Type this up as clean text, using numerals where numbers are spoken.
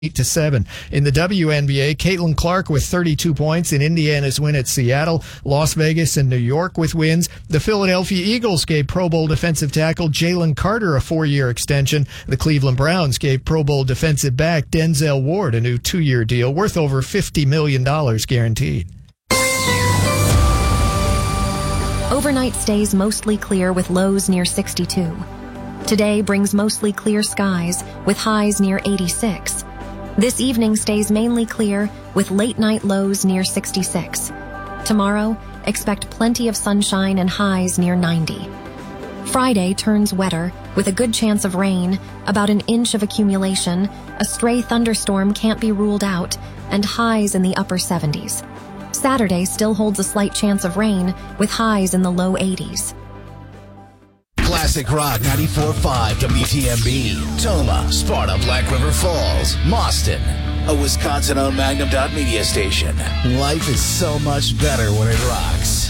8-7. In the WNBA, Caitlin Clark with 32 points in Indiana's win at Seattle, Las Vegas and New York with wins. The Philadelphia Eagles gave Pro Bowl defensive tackle Jalen Carter a 4-year extension. The Cleveland Browns gave Pro Bowl defensive back Denzel Ward a new 2-year deal worth over $50 million guaranteed. Overnight stays mostly clear with lows near 62. Today brings mostly clear skies with highs near 86. This evening stays mainly clear with late night lows near 66. Tomorrow, expect plenty of sunshine and highs near 90. Friday turns wetter with a good chance of rain, about an inch of accumulation, a stray thunderstorm can't be ruled out, and highs in the upper 70s. Saturday still holds a slight chance of rain with highs in the low 80s. Classic Rock 94.5 WTMB, Toma, Sparta, Black River Falls, Mauston, a Wisconsin-owned Magnum Media station. Life is so much better when it rocks.